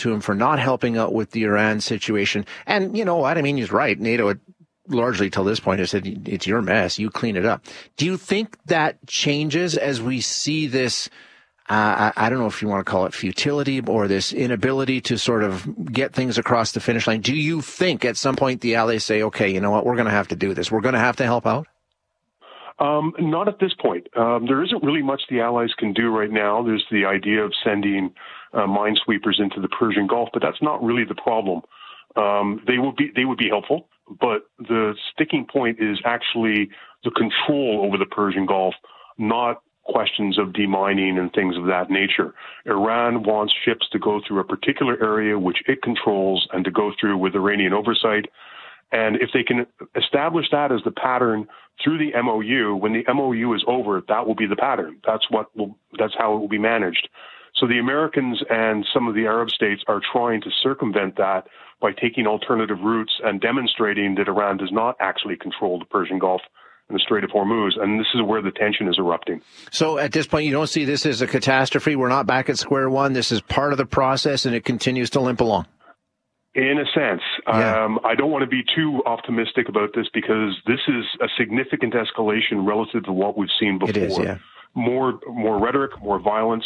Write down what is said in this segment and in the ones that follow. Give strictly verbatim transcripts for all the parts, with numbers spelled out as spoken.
to him for not helping out with the Iran situation. And you know what? I mean, he's right. NATO had largely till this point has said, it's your mess. You clean it up. Do you think that changes as we see this, uh, I, I don't know if you want to call it futility or this inability to sort of get things across the finish line? Do you think at some point the allies say, okay, you know what? We're going to have to do this. We're going to have to help out? Um, not at this point. Um, there isn't really much the Allies can do right now. There's the idea of sending uh, minesweepers into the Persian Gulf, but that's not really the problem. Um, they would be they would be helpful, but the sticking point is actually the control over the Persian Gulf, not questions of demining and things of that nature. Iran wants ships to go through a particular area which it controls and to go through with Iranian oversight. And if they can establish that as the pattern through the M O U, when the M O U is over, that will be the pattern. That's what will, that's how it will be managed. So the Americans and some of the Arab states are trying to circumvent that by taking alternative routes and demonstrating that Iran does not actually control the Persian Gulf and the Strait of Hormuz. And this is where the tension is erupting. So at this point, you don't see this as a catastrophe? We're not back at square one. This is part of the process and it continues to limp along. In a sense, yeah. um, I don't want to be too optimistic about this because this is a significant escalation relative to what we've seen before. It is, yeah. More, more rhetoric, more violence.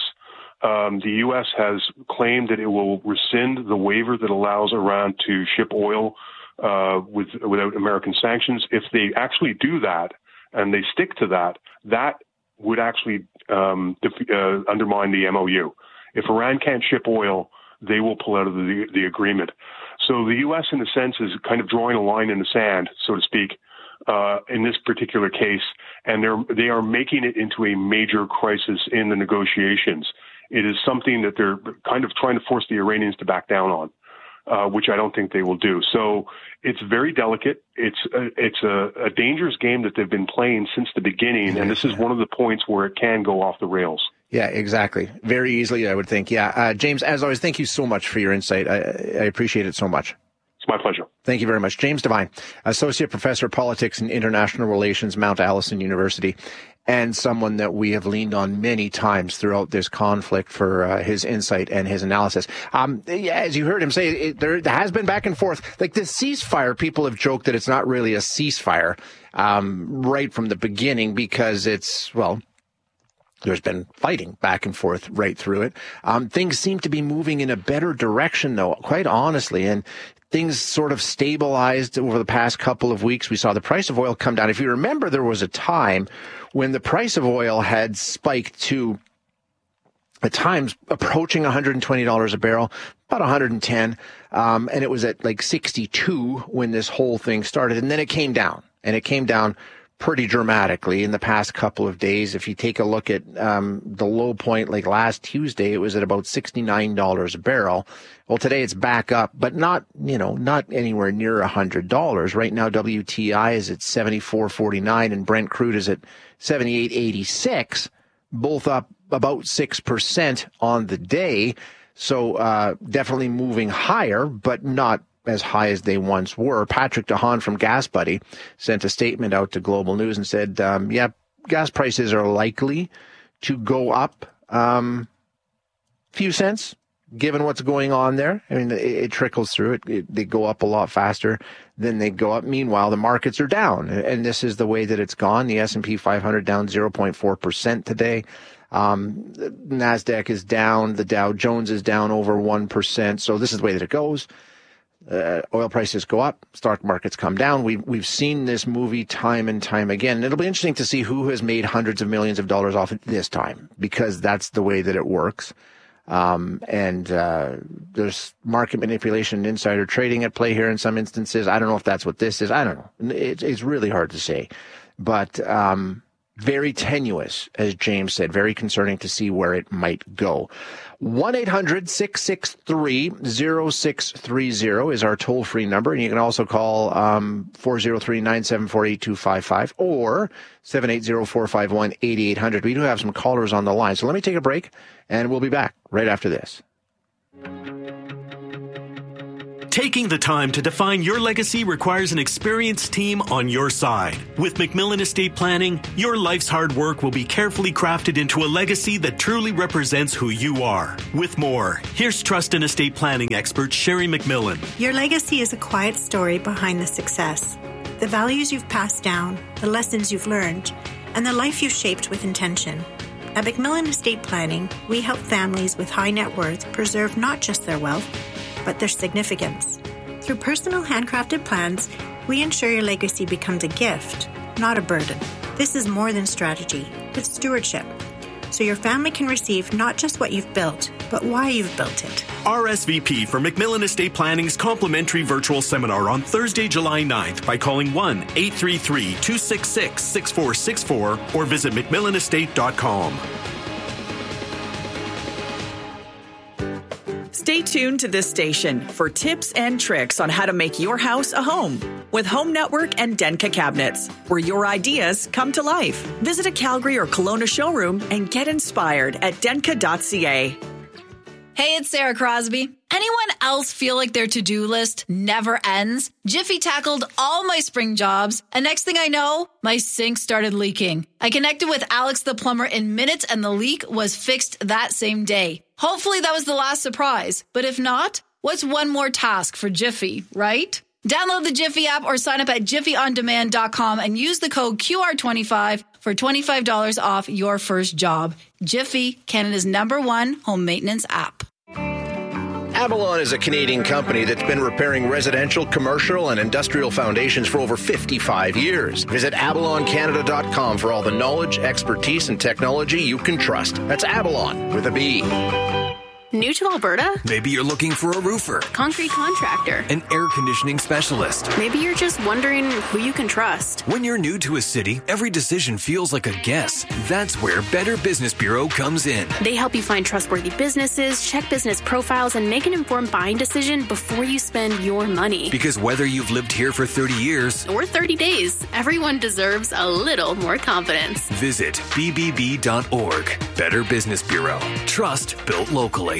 Um, the U S has claimed that it will rescind the waiver that allows Iran to ship oil uh, with, without American sanctions. If they actually do that and they stick to that, that would actually um, def- uh, undermine the M O U. If Iran can't ship oil, they will pull out of the, the agreement. So the U S, in a sense, is kind of drawing a line in the sand, so to speak, uh, in this particular case, and they're they are making it into a major crisis in the negotiations. It is something that they're kind of trying to force the Iranians to back down on, uh, which I don't think they will do. So it's very delicate. It's a, it's a, a dangerous game that they've been playing since the beginning, and this is one of the points where it can go off the rails. Yeah, exactly. Very easily, I would think. Yeah. Uh, James, as always, thank you so much for your insight. I, I appreciate it so much. It's my pleasure. Thank you very much. James Devine, Associate Professor of Politics and International Relations, Mount Allison University, and someone that we have leaned on many times throughout this conflict for uh, his insight and his analysis. Um, as you heard him say, it, there has been back and forth. Like the ceasefire, people have joked that it's not really a ceasefire um, right from the beginning because it's, well, there's been fighting back and forth right through it. Um, things seem to be moving in a better direction, though, quite honestly, and things sort of stabilized over the past couple of weeks. We saw the price of oil come down. If you remember, there was a time when the price of oil had spiked to, at times, approaching one hundred twenty dollars a barrel, about one hundred ten, um, and it was at like sixty-two when this whole thing started, and then it came down, and it came down pretty dramatically in the past couple of days. If you take a look at um, the low point, like last Tuesday, it was at about sixty-nine dollars a barrel. Well, today it's back up, but not, you know, not anywhere near one hundred dollars. Right now, W T I is at seventy-four forty-nine and Brent crude is at seventy-eight eighty-six, both up about six percent on the day. So uh, definitely moving higher, but not as high as they once were. Patrick DeHaan from Gas Buddy sent a statement out to Global News and said, um, yeah, gas prices are likely to go up um, a few cents, given what's going on there. I mean, it, it trickles through. It, it, they go up a lot faster than they go up. Meanwhile, the markets are down, and this is the way that it's gone. The S and P five hundred down zero point four percent today. Um, the NASDAQ is down. The Dow Jones is down over one percent. So this is the way that it goes. Uh, oil prices go up, stock markets come down. We've, we've seen this movie time and time again. And it'll be interesting to see who has made hundreds of millions of dollars off it this time, because that's the way that it works. Um, and uh, there's market manipulation and insider trading at play here in some instances. I don't know if that's what this is. I don't know. It, it's really hard to say. But um, very tenuous, as James said, very concerning to see where it might go. one eight hundred six six three oh six three oh is our toll-free number, and you can also call um, four oh three, nine seven four, eight two five five or seven eight zero, four five one, eight eight hundred. We do have some callers on the line, so let me take a break, and we'll be back right after this. Taking the time to define your legacy requires an experienced team on your side. With Macmillan Estate Planning, your life's hard work will be carefully crafted into a legacy that truly represents who you are. With more, here's Trust and Estate Planning expert Sherry Macmillan. Your legacy is a quiet story behind the success. The values you've passed down, the lessons you've learned, and the life you've shaped with intention. At Macmillan Estate Planning, we help families with high net worth preserve not just their wealth, but their significance. Through personal handcrafted plans, we ensure your legacy becomes a gift, not a burden. This is more than strategy, it's stewardship. So your family can receive not just what you've built, but why you've built it. R S V P for Macmillan Estate Planning's complimentary virtual seminar on Thursday, July ninth by calling one eight three three, two six six, six four six four or visit macmillan estate dot com. Stay tuned to this station for tips and tricks on how to make your house a home with Home Network and Denka Cabinets, where your ideas come to life. Visit a Calgary or Kelowna showroom and get inspired at denka dot c a. Hey, it's Sarah Crosby. Anyone else feel like their to-do list never ends? Jiffy tackled all my spring jobs, and next thing I know, my sink started leaking. I connected with Alex the plumber in minutes, and the leak was fixed that same day. Hopefully that was the last surprise, but if not, what's one more task for Jiffy, right? Download the Jiffy app or sign up at jiffy on demand dot com and use the code Q R twenty-five for twenty-five dollars off your first job. Jiffy, Canada's number one home maintenance app. Avalon is a Canadian company that's been repairing residential, commercial, and industrial foundations for over fifty-five years. Visit avalon canada dot com for all the knowledge, expertise, and technology you can trust. That's Avalon with a B. New to Alberta? Maybe you're looking for a roofer, concrete contractor, an air conditioning specialist. Maybe you're just wondering who you can trust. When you're new to a city, every decision feels like a guess. That's where Better Business Bureau comes in. They help you find trustworthy businesses, check business profiles, and make an informed buying decision before you spend your money. Because whether you've lived here for thirty years or thirty days, everyone deserves a little more confidence. Visit b b b dot org. Better Business Bureau. Trust built locally.